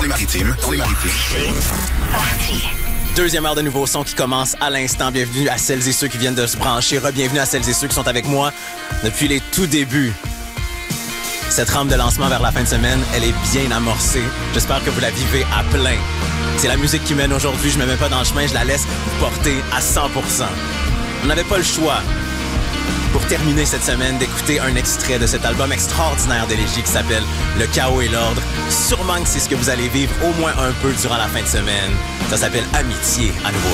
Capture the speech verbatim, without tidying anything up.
Maritimes, dans les Maritimes. Deuxième heure de nouveaux sons qui commence à l'instant. Bienvenue à celles et ceux qui viennent de se brancher. Re-bienvenue à celles et ceux qui sont avec moi depuis les tout débuts. Cette rampe de lancement vers la fin de semaine, elle est bien amorcée. J'espère que vous la vivez à plein. C'est la musique qui mène aujourd'hui. Je me mets pas dans le chemin, je la laisse vous porter à cent pour cent. On n'avait pas le choix, pour terminer cette semaine, d'écouter un extrait de cet album extraordinaire d'Élégie qui s'appelle Le Chaos et l'Ordre. Sûrement que c'est ce que vous allez vivre au moins un peu durant la fin de semaine. Ça s'appelle Amitié à nouveau.